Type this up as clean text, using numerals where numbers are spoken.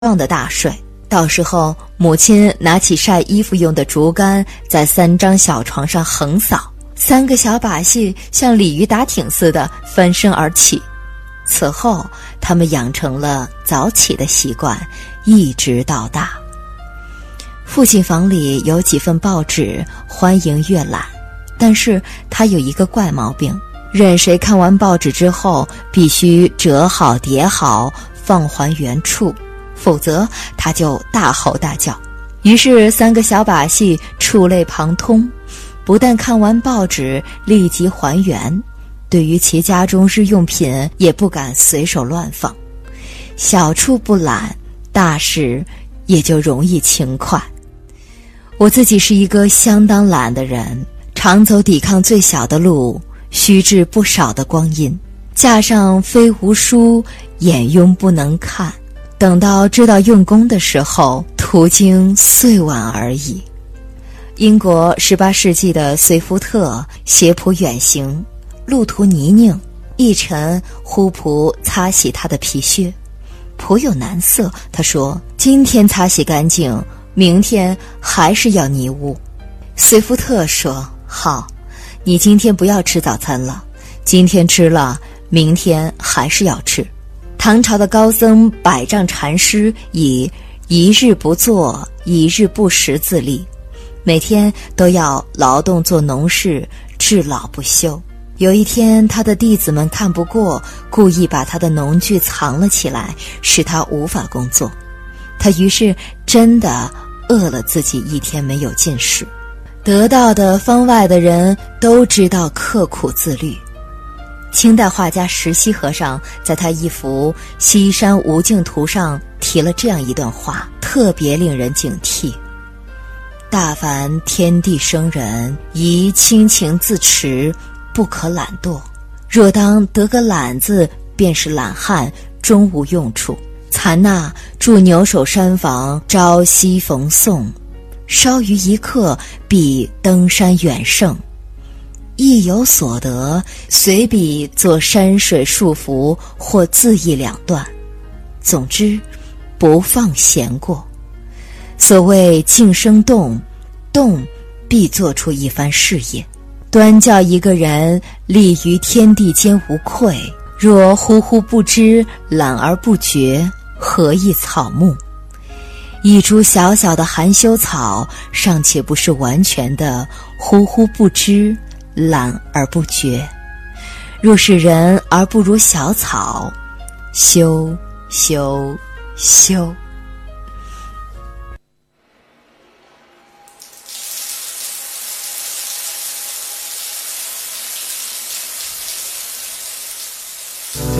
壮的大睡。到时候母亲拿起晒衣服用的竹竿，在3张小床上横扫，3个小把戏像鲤鱼打挺似的翻身而起。此后他们养成了早起的习惯，一直到大。父亲房里有几份报纸，欢迎阅览，但是他有一个怪毛病，任谁看完报纸之后必须折好叠好放还原处，否则他就大吼大叫。于是3个小把戏触类旁通，不但看完报纸立即还原，对于其家中日用品也不敢随手乱放。小处不懒，大事也就容易轻快。我自己是一个相当懒的人，常走抵抗最小的路，虚掷不少的光阴。架上非无书，眼庸不能看，等到知道用功的时候，途经岁晚而已。英国18世纪的随福特携仆远行，路途泥泞，一晨呼仆擦洗他的皮靴，颇有难色。他说：“今天擦洗干净，明天还是要泥污。”随福特说：“好，你今天不要吃早餐了，今天吃了，明天还是要吃。”唐朝的高僧百丈禅师以一日不作，一日不食自立，每天都要劳动做农事，至老不休。有一天他的弟子们看不过，故意把他的农具藏了起来，使他无法工作。他于是真的饿了自己一天没有进食。得道的方外的人都知道刻苦自律。清代画家石溪和尚在他一幅《西山无尽图》上提了这样一段话，特别令人警惕：大凡天地生人，宜清情自持，不可懒惰。若当得个懒字，便是懒汉，终无用处。残那住牛首山房，朝夕逢送，稍于一刻，必登山远胜。亦有所得，随笔作山水束缚，或字意2段。总之，不放闲过。所谓静生动，动必做出一番事业。端教一个人立于天地间无愧，若忽忽不知，懒而不觉，何以草木？一株小小的含羞草，尚且不是完全的忽忽不知，懒而不觉。若是人而不如小草，修修修。